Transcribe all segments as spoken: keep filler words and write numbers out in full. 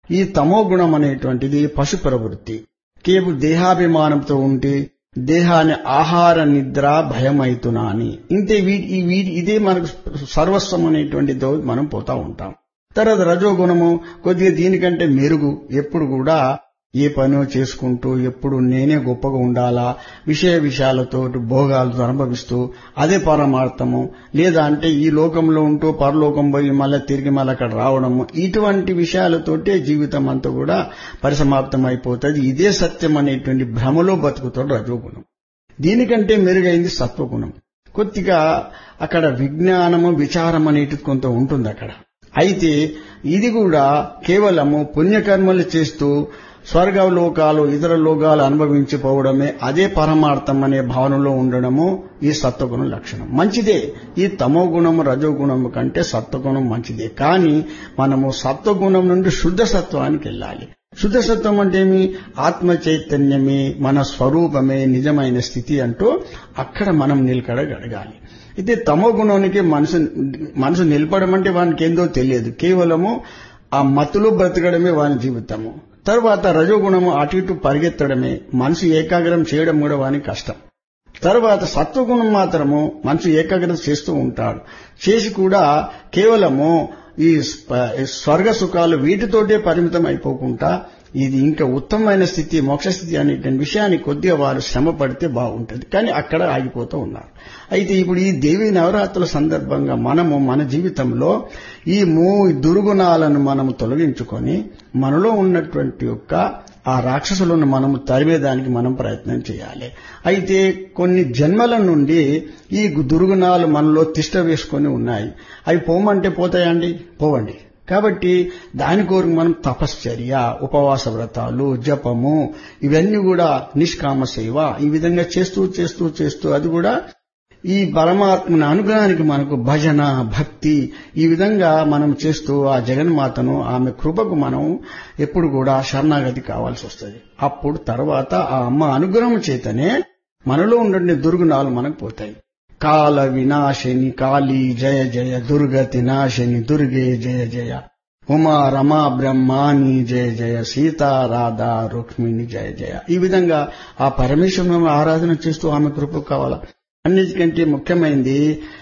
ఈ తమో గుణం అనేటువంటిది పశు ప్రవృత్తి. కేవలం దేహాభిమానంతో ఉంటే దేహాన్ని ఆహార నిద్ర భయమైతున్నా అని ఇంతే వీటి వీటి ఇదే మనకు సర్వస్వం అనేటువంటితో మనం పోతా ఉంటాం. తర్వాత రజోగుణము కొద్దిగా దీనికంటే మెరుగు. ఎప్పుడు కూడా ఏ పనో చేసుకుంటూ ఎప్పుడు నేనే గొప్పగా ఉండాలా, విషయ విషయాలతో భోగాలతో అనుభవిస్తూ అదే పరమార్థము, లేదా అంటే ఈ లోకంలో ఉంటూ పరలోకం పోయి మళ్ళీ తిరిగి మళ్ళీ అక్కడ రావడము, ఇటువంటి విషయాలతోటే జీవితం అంతా కూడా పరిసమాప్తం అయిపోతుంది. ఇదే సత్యం అనేటువంటి భ్రమలో బతుకుతాడు రజోగుణం. దీనికంటే మెరుగైంది సత్వగుణం. కొద్దిగా అక్కడ విజ్ఞానము విచారం అనేటిది కొంత ఉంటుంది అక్కడ. అయితే ఇది కూడా కేవలము పుణ్యకర్మలు చేస్తూ స్వర్గలోకాలు ఇతర లోకాలు అనుభవించిపోవడమే అదే పరమార్థం అనే భావనలో ఉండడము ఈ సత్వగుణం లక్షణం. మంచిదే, ఈ తమో గుణము రజోగుణము కంటే సత్వగుణం మంచిదే. కానీ మనము సత్వగుణం నుండి శుద్ధ సత్వానికి వెళ్ళాలి. శుద్ధ సత్వం అంటే ఏమి? ఆత్మ చైతన్యమే మన స్వరూపమే నిజమైన స్థితి అంటూ అక్కడ మనం నిలకడగలగాలి. అయితే తమో గుణానికి మనసు మనసు నిలపడం అంటే వానికి ఏందో తెలియదు, కేవలము ఆ మత్తులో బ్రతకడమే వాని జీవితము. తర్వాత రజోగుణము అటు ఇటు పరిగెత్తడమే, మనసు ఏకాగ్రం చేయడం కూడా వానికి కష్టం. తర్వాత సత్వగుణం మాత్రము మనసు ఏకాగ్రత చేస్తూ ఉంటాడు. చేసి కూడా కేవలము ఈ స్వర్గ సుఖాలు వీటితోటే పరిమితం అయిపోకుండా ఇది ఇంకా ఉత్తమమైన స్థితి మోక్షస్థితి అనేటువంటి విషయాన్ని కొద్దిగా వారు శ్రమ పడితే బాగుంటుంది. కానీ అక్కడ ఆగిపోతూ ఉన్నారు. అయితే ఇప్పుడు ఈ దేవీ నవరాత్రుల సందర్భంగా మనము మన జీవితంలో ఈ మూ దుర్గుణాలను మనము తొలగించుకొని మనలో ఉన్నటువంటి యొక్క ఆ రాక్షసులను మనము తరిమేదానికి మనం ప్రయత్నం చేయాలి. అయితే కొన్ని జన్మల నుండి ఈ దుర్గుణాలు మనలో తిష్ట వేసుకొని ఉన్నాయి. అవి పోమంటే పోతాయండి? పోవండి. కాబట్టి దాని కోరిక మనం తపశ్చర్య, ఉపవాస వ్రతాలు, జపము, ఇవన్నీ కూడా నిష్కామ సేవ ఈ విధంగా చేస్తూ చేస్తూ చేస్తూ అది కూడా ఈ పరమాత్మని అనుగ్రహానికి మనకు భజన భక్తి ఈ విధంగా మనం చేస్తూ ఆ జగన్మాతను ఆమె కృపకు మనం ఎప్పుడు కూడా శరణాగతి కావాల్సి వస్తుంది. అప్పుడు తర్వాత ఆ అమ్మ అనుగ్రహం చేతనే మనలో ఉండే దుర్గుణాలు మనకు పోతాయి. కాల వినాశిని కాళీ జయ జయ, దుర్గతి నాశిని దుర్గే జయ జయ, ఉమా రమా బ్రహ్మాని జయ జయ, సీతా రాధా రుక్మిణి జయ జయ. ఈ విధంగా ఆ పరమేశ్వరుని ఆరాధన చేస్తూ ఆమె కృప కావాలా. అన్నిటికంటే ముఖ్యమైనది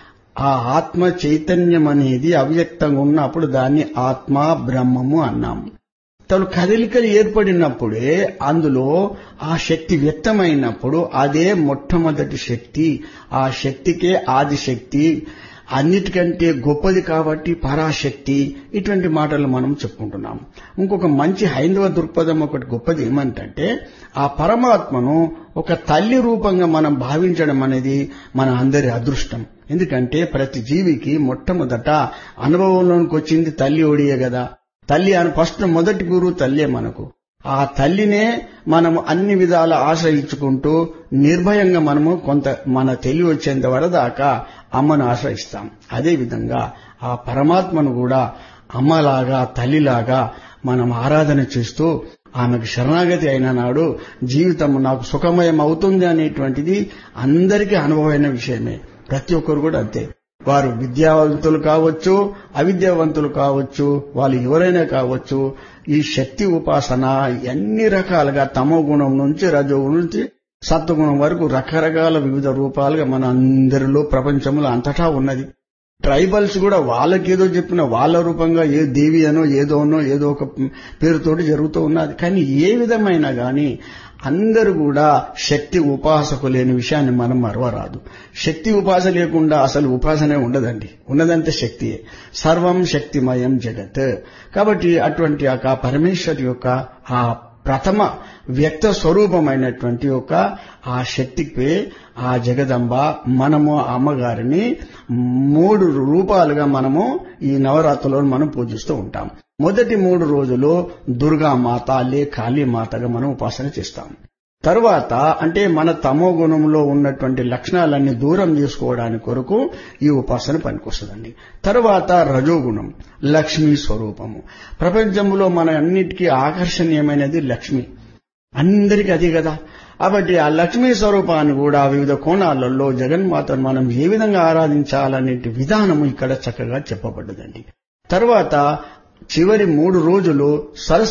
ఆ ఆత్మ చైతన్యం అనేది అవ్యక్తంగా ఉన్నప్పుడు దాన్ని ఆత్మ బ్రహ్మము అన్నాము. తను కదలికలు ఏర్పడినప్పుడే అందులో ఆ శక్తి వ్యక్తమైనప్పుడు అదే మొట్టమొదటి శక్తి. ఆ శక్తికే ఆది శక్తి, అన్నిటికంటే గొప్పది కాబట్టి పరాశక్తి. ఇటువంటి మాటలు మనం చెప్పుకుంటున్నాం. ఇంకొక మంచి హైందవ దృక్పథం ఒకటి గొప్పది ఏమంటే ఆ పరమాత్మను ఒక తల్లి రూపంగా మనం భావించడం అనేది మన అందరి అదృష్టం. ఎందుకంటే ప్రతి జీవికి మొట్టమొదట అనుభవంలోనికి వచ్చింది తల్లి ఒడియే కదా. తల్లి అని ఫస్ట్ మొదటి గురువు తల్లే మనకు. ఆ తల్లినే మనము అన్ని విధాల ఆశ్రయించుకుంటూ నిర్భయంగా మనము కొంత మన తెలివి వచ్చేంత వరదాకా అమ్మను ఆశ్రయిస్తాం. అదేవిధంగా ఆ పరమాత్మను కూడా అమ్మలాగా తల్లిలాగా మనం ఆరాధన చేస్తూ ఆమెకు శరణాగతి అయిన నాడు జీవితం నాకు సుఖమయం అవుతుంది అనేటువంటిది అందరికీ అనుభవమైన విషయమే. ప్రతి ఒక్కరు కూడా అంతే. వారు విద్యావంతులు కావచ్చు, అవిద్యావంతులు కావచ్చు, వాళ్ళు ఎవరైనా కావచ్చు. ఈ శక్తి ఉపాసన ఎన్ని రకాలుగా తమో గుణం నుంచి రజోగుణం నుంచి సత్వగుణం వరకు రకరకాల వివిధ రూపాలుగా మన అందరిలో ప్రపంచంలో అంతటా ఉన్నది. ట్రైబల్స్ కూడా వాళ్ళకేదో చెప్పిన వాళ్ళ రూపంగా ఏ దేవి అనో ఏదోనో ఏదో ఒక పేరుతోటి జరుగుతూ ఉన్నది. కానీ ఏ విధమైన గాని అందరూ కూడా శక్తి ఉపాసకు లేని విషయాన్ని మనం మరవరాదు. శక్తి ఉపాస లేకుండా అసలు ఉపాసనే ఉండదండి. ఉన్నదంటే శక్తియే. సర్వం శక్తిమయం జగత్. కాబట్టి అటువంటి ఆ పరమేశ్వరి యొక్క ఆ ప్రథమ వ్యక్త స్వరూపమైనటువంటి యొక్క ఆ శక్తికి ఆ జగదంబ మనము అమ్మగారిని మూడు రూపాలుగా మనము ఈ నవరాత్రులలో మనం పూజిస్తూ ఉంటాం. మొదటి మూడు రోజులు దుర్గామాత లే కాళీమాతగా మనం ఉపాసన చేస్తాం. తరువాత అంటే మన తమో గుణంలో ఉన్నటువంటి లక్షణాలన్నీ దూరం చేసుకోవడానికి కొరకు ఈ ఉపాసన పనికొస్తుందండి. తరువాత రజోగుణం లక్ష్మీ స్వరూపము. ప్రపంచంలో మన అన్నిటికీ ఆకర్షణీయమైనది లక్ష్మి, అందరికీ అదే కదా. కాబట్టి ఆ లక్ష్మీ స్వరూపాన్ని కూడా వివిధ కోణాలలో జగన్మాతను మనం ఏ విధంగా ఆరాధించాలనే విధానము ఇక్కడ చక్కగా చెప్పబడ్డదండి. తర్వాత చివరి మూడు రోజులు సరస్వతి